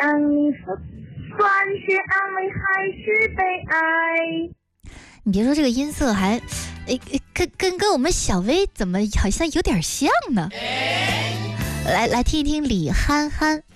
想你算是安慰还是悲哀？ 你别说这个音色还，跟我们小薇怎么好像有点像呢？来听一听李憨憨。